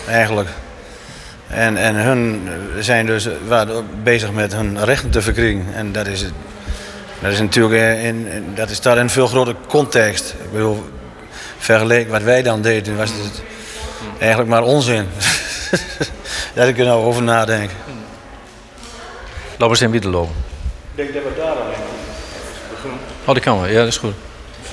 eigenlijk. En hun zijn dus bezig met hun rechten te verkrijgen. En dat is natuurlijk dat staat in een veel grotere context. Ik bedoel, vergeleken wat wij dan deden, was het eigenlijk maar onzin. Daar ik er nou over nadenken. Laten we eens in Wiedel lopen. Ik denk dat we daar al beginnen. Oh, dat kan wel. Ja, dat is goed.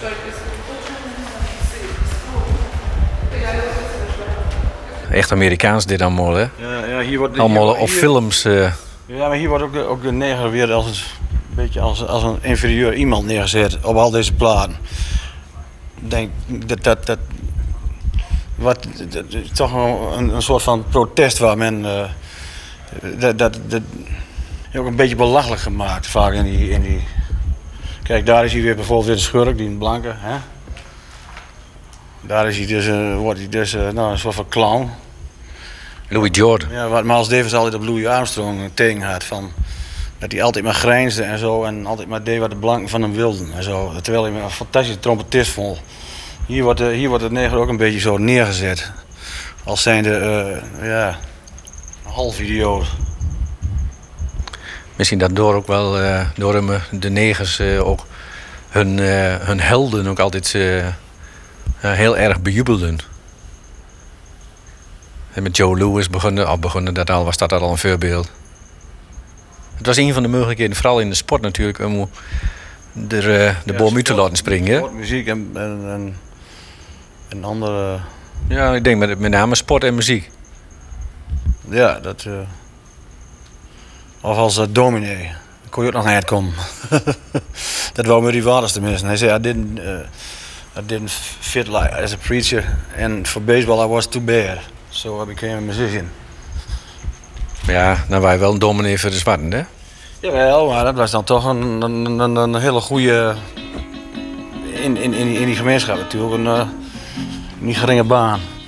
Echt Amerikaans dit allemaal, hè? Ja, hier wordt Allemaal op films. Ja, maar hier wordt ook de neger weer een beetje als een inferieur iemand neergezet op al deze platen. Ik denk dat toch een soort van protest waar men dat ook een beetje belachelijk gemaakt vaak in die. Kijk, daar is hij weer bijvoorbeeld weer de schurk, die een blanke, hè? Daar is hij dus, wordt hij dus een soort van clown. Louis Jordan. Ja, wat Miles Davis altijd op Louis Armstrong tegen had. Van, dat hij altijd maar grijnsde en zo. En altijd maar deed wat de blanken van hem wilden. En zo. Terwijl hij een fantastische trompetist vond. Hier wordt het neger ook een beetje zo neergezet. Als zijnde, half idioot. Misschien dat door ook wel, door hem de negers ook hun helden ook altijd heel erg bejubelden. En met Joe Louis begonnen dat al, was dat al een voorbeeld. Het was een van de mogelijkheden, vooral in de sport natuurlijk, om de boom uit te laten springen. Sport, muziek en andere. Ja, ik denk met name sport en muziek. Ja, dat. Of als dominee. Daar kon je ook nog naar uitkomen. Dat wou mijn rivales tenminste. Hij zei, I didn't fit like as a preacher. And for baseball I was too bad. So I became a musician. Ja, nou wij wel een dominee voor de zwarten, hè? Jawel, maar dat was dan toch een hele goede. In die gemeenschap natuurlijk. Een niet geringe baan.